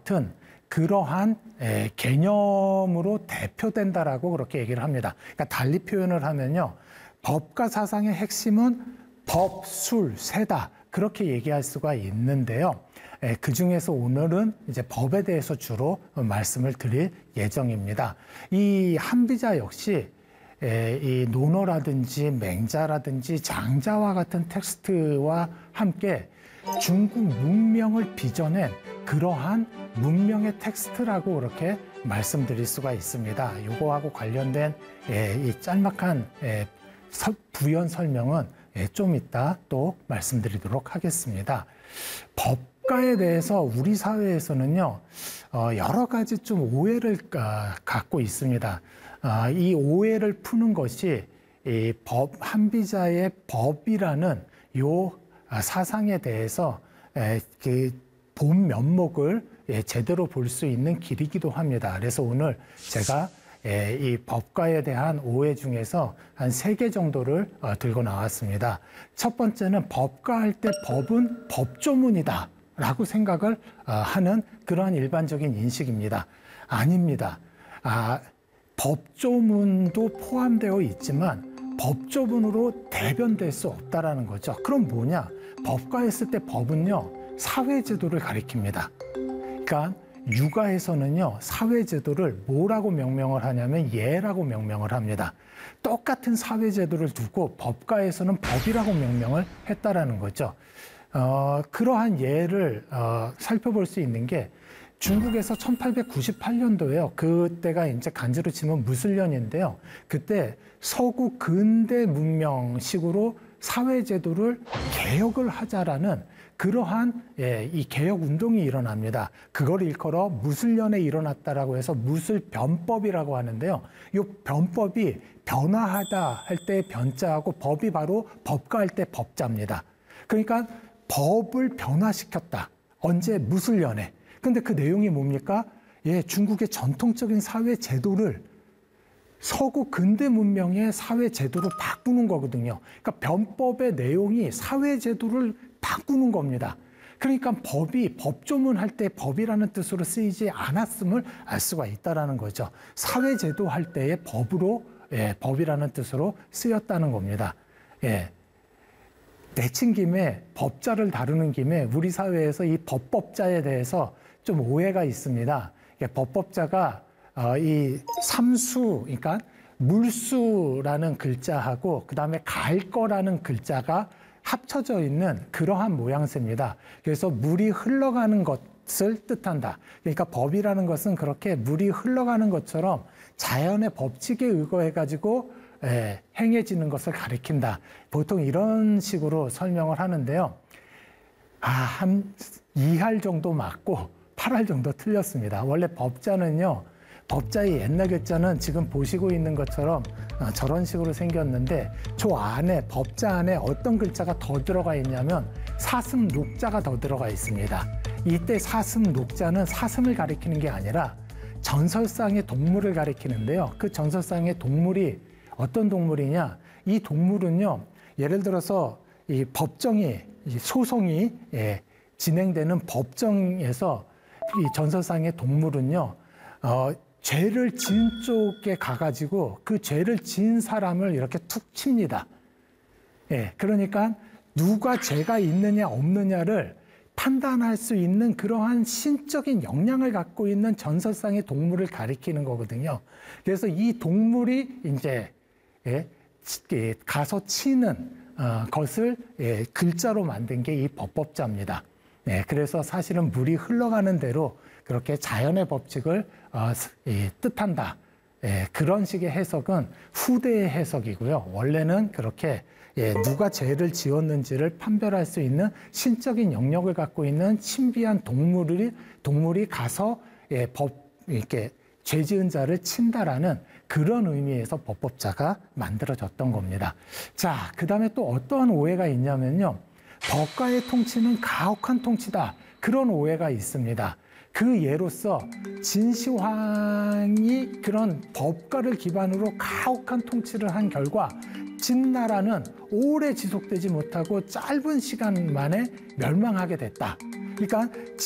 같은 그러한 개념으로 대표된다라고 그렇게 얘기를 합니다. 그러니까 달리 표현을 하면요, 법과 사상의 핵심은 법, 술, 세다, 그렇게 얘기할 수가 있는데요. 그 중에서 오늘은 이제 법에 대해서 주로 말씀을 드릴 예정입니다. 이 한비자 역시 이 논어라든지 맹자라든지 장자와 같은 텍스트와 함께 중국 문명을 빚어낸 그러한 문명의 텍스트라고 그렇게 말씀드릴 수가 있습니다. 요거하고 관련된 이 짤막한 부연 설명은 좀 이따 또 말씀드리도록 하겠습니다. 법가에 대해서 우리 사회에서는요, 여러 가지 좀 오해를 갖고 있습니다. 이 오해를 푸는 것이 이 한비자의 법이라는 요 사상에 대해서 그 본 면목을 제대로 볼 수 있는 길이기도 합니다. 그래서 오늘 제가 이 법가에 대한 오해 중에서 한 3개 정도를 들고 나왔습니다. 첫 번째는 법가할 때 법은 법조문이다 라고 생각을 하는 그러한 일반적인 인식입니다. 아닙니다. 법조문도 포함되어 있지만 법조문으로 대변될 수 없다라는 거죠. 그럼 뭐냐? 법가했을 때 법은요, 사회제도를 가리킵니다. 그러니까 유가에서는요, 사회제도를 뭐라고 명명을 하냐면 예라고 명명을 합니다. 똑같은 사회제도를 두고 법가에서는 법이라고 명명을 했다라는 거죠. 그러한 예를 살펴볼 수 있는 게 중국에서 1898년도에요. 그때가 이제 간지로 치면 무술년인데요. 그때 서구 근대 문명식으로 사회제도를 개혁을 하자라는 그러한 이 개혁 운동이 일어납니다. 그걸 일컬어 무술년에 일어났다라고 해서 무술변법이라고 하는데요. 이 변법이 변화하다 할 때 변자하고 법이 바로 법가할 때 법자입니다. 그러니까 법을 변화시켰다. 언제? 무술년에. 근데 그 내용이 뭡니까? 중국의 전통적인 사회 제도를 서구 근대 문명의 사회 제도로 바꾸는 거거든요. 그러니까 변법의 내용이 사회 제도를 바꾸는 겁니다. 그러니까 법이 법조문 할 때 법이라는 뜻으로 쓰이지 않았음을 알 수가 있다라는 거죠. 사회 제도 할 때의 법으로 법이라는 뜻으로 쓰였다는 겁니다. 내친 김에 법자를 다루는 김에 우리 사회에서 이 법법자에 대해서 좀 오해가 있습니다. 법법자가 이 삼수, 그러니까 물수라는 글자하고 그 다음에 갈 거라는 글자가 합쳐져 있는 그러한 모양새입니다. 그래서 물이 흘러가는 것을 뜻한다. 그러니까 법이라는 것은 그렇게 물이 흘러가는 것처럼 자연의 법칙에 의거해가지고 행해지는 것을 가리킨다. 보통 이런 식으로 설명을 하는데요. 한 2할 정도 맞고 8할 정도 틀렸습니다. 원래 법자는요, 법자의 옛날 글자는 지금 보시고 있는 것처럼 저런 식으로 생겼는데 저 안에, 법자 안에 어떤 글자가 더 들어가 있냐면 사슴 녹자가 더 들어가 있습니다. 이때 사슴 녹자는 사슴을 가리키는 게 아니라 전설상의 동물을 가리키는데요. 그 전설상의 동물이 어떤 동물이냐? 이 동물은요, 예를 들어서 이 법정이, 소송이 진행되는 법정에서 이 전설상의 동물은요, 죄를 지은 쪽에 가가지고 그 죄를 지은 사람을 이렇게 툭 칩니다. 그러니까 누가 죄가 있느냐 없느냐를 판단할 수 있는 그러한 신적인 역량을 갖고 있는 전설상의 동물을 가리키는 거거든요. 그래서 이 동물이 이제 가서 치는 것을 글자로 만든 게 이 법법자입니다. 그래서 사실은 물이 흘러가는 대로 그렇게 자연의 법칙을 뜻한다. 그런 식의 해석은 후대의 해석이고요. 원래는 그렇게 누가 죄를 지었는지를 판별할 수 있는 신적인 영역을 갖고 있는 신비한 동물이 가서 이렇게 죄 지은 자를 친다라는 그런 의미에서 법법자가 만들어졌던 겁니다. 자, 그 다음에 또 어떠한 오해가 있냐면요. 법가의 통치는 가혹한 통치다. 그런 오해가 있습니다. 그 예로서 진시황이 그런 법가를 기반으로 가혹한 통치를 한 결과 진나라는 오래 지속되지 못하고 짧은 시간 만에 멸망하게 됐다. 그러니까